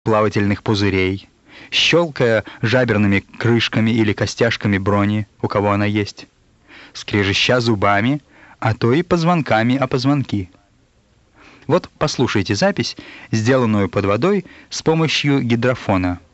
плавательных пузырей, щелкая жаберными крышками или костяшками брони, у кого она есть, скрежеща зубами, а то и позвонками о позвонки. Вот послушайте запись, сделанную под водой с помощью гидрофона.